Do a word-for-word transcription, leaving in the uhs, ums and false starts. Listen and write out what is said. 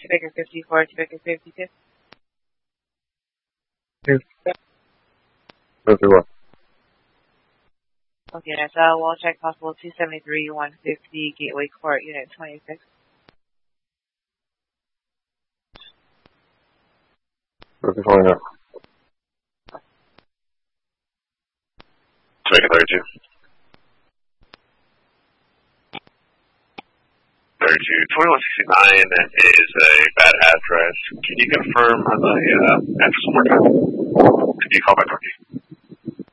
Baker fifty-four, Baker fifty-two. fifty-one. Okay, that's uh, wall check possible two seventy-three, one fifty, Gateway Court, Unit twenty-six. fifty-four now. Baker thirty-two. thirty-two, twenty-one sixty-nine is a bad address. Can you confirm on the uh, address one more time? Did you call back, okay?